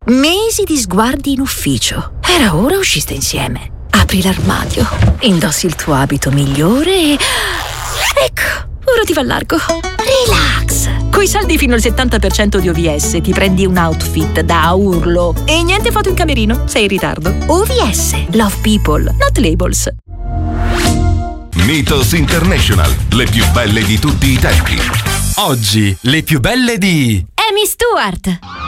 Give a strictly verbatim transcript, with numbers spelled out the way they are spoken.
Mesi di sguardi in ufficio. Era ora usciste insieme. Apri l'armadio, indossi il tuo abito migliore e... ecco, ora ti va largo. Relax. Coi saldi fino al settanta per cento di O V S ti prendi un outfit da urlo. E niente foto in camerino, sei in ritardo. O V S, love people, not labels. Mythos International, le più belle di tutti i tempi. Oggi, le più belle di... Amy Stewart.